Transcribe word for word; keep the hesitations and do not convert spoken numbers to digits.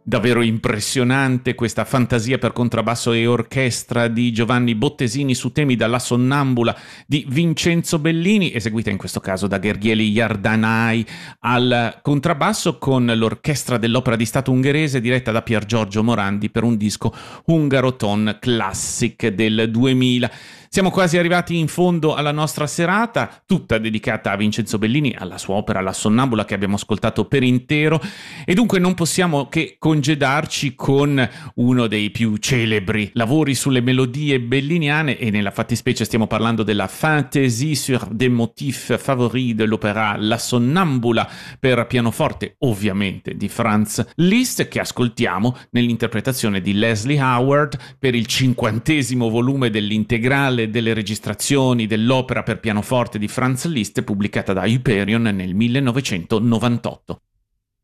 Davvero impressionante questa fantasia per contrabbasso e orchestra di Giovanni Bottesini su temi dalla Sonnambula di Vincenzo Bellini, eseguita in questo caso da Gherghieli Iardanai al contrabbasso con l'orchestra dell'Opera di Stato ungherese diretta da Pier Giorgio Morandi per un disco Hungaroton Classic del duemila. Siamo quasi arrivati in fondo alla nostra serata, tutta dedicata a Vincenzo Bellini, alla sua opera La Sonnambula che abbiamo ascoltato per intero, e dunque non possiamo che congedarci con uno dei più celebri lavori sulle melodie belliniane, e nella fattispecie stiamo parlando della Fantaisie sur des motifs favoris de l'opéra La Sonnambula per pianoforte, ovviamente di Franz Liszt, che ascoltiamo nell'interpretazione di Leslie Howard per il cinquantesimo volume dell'integrale delle registrazioni dell'opera per pianoforte di Franz Liszt pubblicata da Hyperion nel millenovecentonovantotto.